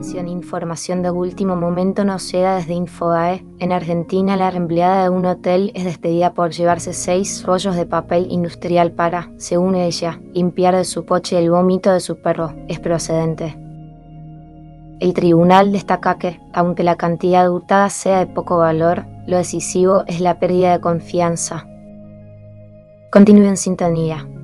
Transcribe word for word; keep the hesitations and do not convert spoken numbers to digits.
Atención, información de último momento nos llega desde Infobae. En Argentina, la empleada de un hotel es despedida por llevarse seis rollos de papel industrial para, según ella, limpiar de su poche el vómito de su perro. Es procedente. El tribunal destaca que, aunque la cantidad hurtada sea de poco valor, lo decisivo es la pérdida de confianza. Continúe en sintonía.